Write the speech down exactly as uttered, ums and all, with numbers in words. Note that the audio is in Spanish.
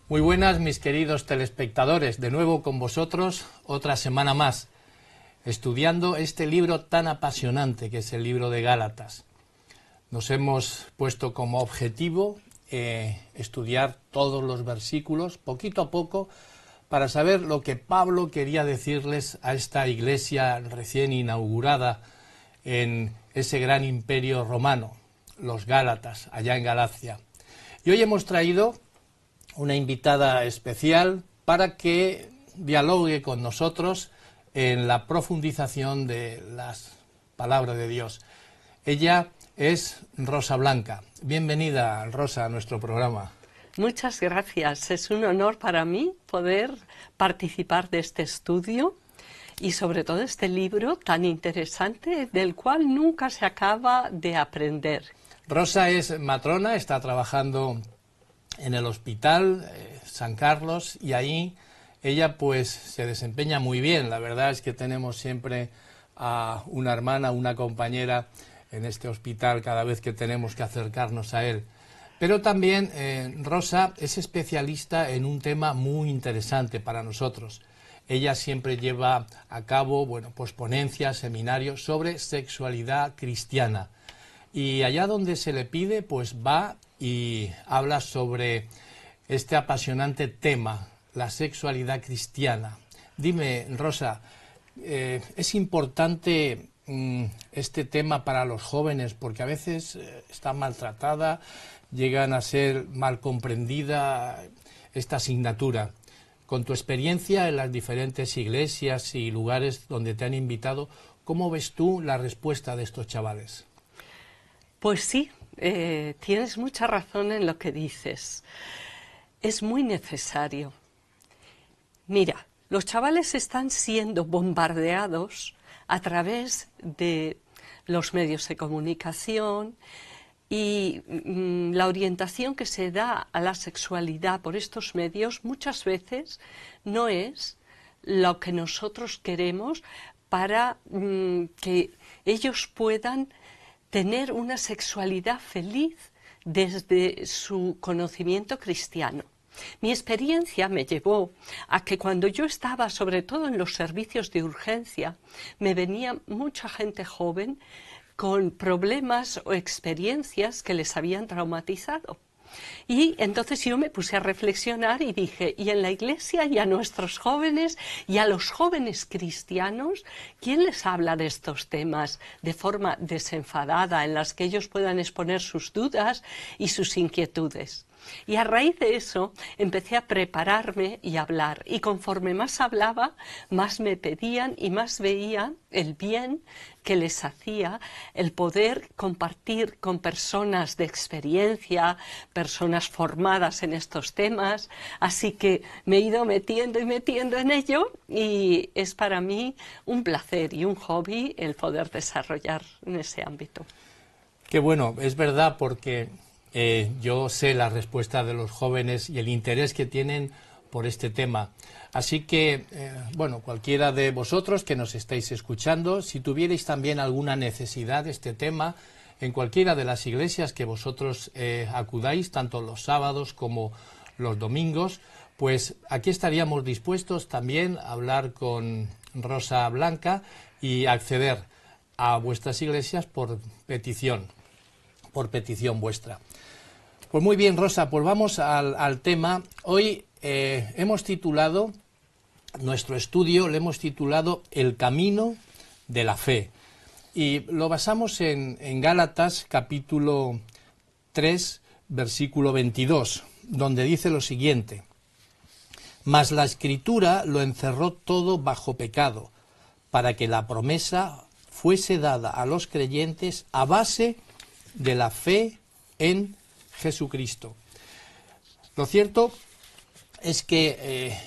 Muy buenas, mis queridos telespectadores, de nuevo con vosotros otra semana más, estudiando este libro tan apasionante que es el libro de Gálatas. Nos hemos puesto como objetivo eh, estudiar todos los versículos, poquito a poco, para saber lo que Pablo quería decirles a esta iglesia recién inaugurada en ese gran imperio romano, los Gálatas, allá en Galacia. Y hoy hemos traído una invitada especial para que dialogue con nosotros en la profundización de las palabras de Dios. Ella es Rosa Blanca. Bienvenida, Rosa, a nuestro programa. Muchas gracias. Es un honor para mí poder participar de este estudio y sobre todo este libro tan interesante del cual nunca se acaba de aprender. Rosa es matrona, está trabajando en el hospital eh, San Carlos, y ahí ella pues se desempeña muy bien. La verdad es que tenemos siempre a una hermana, una compañera en este hospital cada vez que tenemos que acercarnos a él. Pero también eh, Rosa es especialista en un tema muy interesante para nosotros. Ella siempre lleva a cabo, bueno, pues ponencias, seminarios sobre sexualidad cristiana. Y allá donde se le pide, pues va y habla sobre este apasionante tema, la sexualidad cristiana. Dime, Rosa, eh, ¿es importante mm, este tema para los jóvenes? Porque a veces eh, está maltratada, llegan a ser mal comprendida esta asignatura. Con tu experiencia en las diferentes iglesias y lugares donde te han invitado, ¿cómo ves tú la respuesta de estos chavales? Pues sí, eh, tienes mucha razón en lo que dices. Es muy necesario. Mira, los chavales están siendo bombardeados a través de los medios de comunicación y mm, la orientación que se da a la sexualidad por estos medios muchas veces no es lo que nosotros queremos para mm, que ellos puedan tener una sexualidad feliz desde su conocimiento cristiano. Mi experiencia me llevó a que cuando yo estaba, sobre todo en los servicios de urgencia, me venía mucha gente joven con problemas o experiencias que les habían traumatizado. Y entonces yo me puse a reflexionar y dije, y en la iglesia y a nuestros jóvenes y a los jóvenes cristianos, ¿quién les habla de estos temas de forma desenfadada, en las que ellos puedan exponer sus dudas y sus inquietudes? Y a raíz de eso empecé a prepararme y a hablar, y conforme más hablaba, más me pedían y más veía el bien que les hacía el poder compartir con personas de experiencia, personas formadas en estos temas. Así que me he ido metiendo y metiendo en ello, y es para mí un placer y un hobby el poder desarrollar en ese ámbito. Qué bueno, es verdad, porque Eh, yo sé la respuesta de los jóvenes y el interés que tienen por este tema. Así que, eh, bueno, cualquiera de vosotros que nos estáis escuchando, si tuvierais también alguna necesidad de este tema, en cualquiera de las iglesias que vosotros eh, acudáis, tanto los sábados como los domingos, pues aquí estaríamos dispuestos también a hablar con Rosa Blanca y acceder a vuestras iglesias por petición, por petición vuestra. Pues muy bien, Rosa, pues vamos al, al tema. Hoy eh, hemos titulado, nuestro estudio le hemos titulado El camino de la fe. Y lo basamos en, en Gálatas capítulo tres, versículo veintidós, donde dice lo siguiente: Mas la Escritura lo encerró todo bajo pecado, para que la promesa fuese dada a los creyentes a base de la fe en Jesucristo. Lo cierto es que eh,